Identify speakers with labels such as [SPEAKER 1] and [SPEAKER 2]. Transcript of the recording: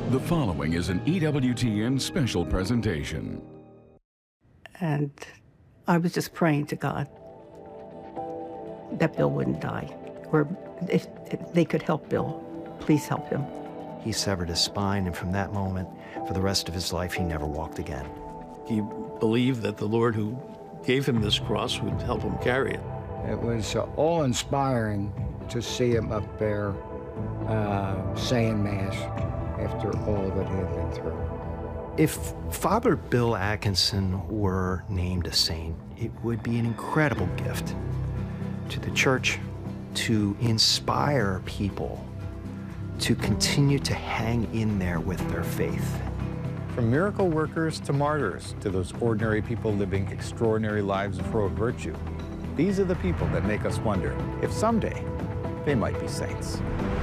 [SPEAKER 1] The following is an EWTN special presentation.
[SPEAKER 2] And I was just praying to God that Bill wouldn't die, or if they could help Bill, please help him.
[SPEAKER 3] He severed his spine, and from that moment, for the rest of his life, he never walked again.
[SPEAKER 4] He believed that the Lord who gave him this cross would help him carry it.
[SPEAKER 5] It was awe-inspiring to see him up there saying Mass after all that he had been through.
[SPEAKER 3] If Father Bill Atkinson were named a saint, it would be an incredible gift to the church to inspire people to continue to hang in there with their faith.
[SPEAKER 6] From miracle workers to martyrs, to those ordinary people living extraordinary lives of heroic virtue, these are the people that make us wonder if someday they might be saints.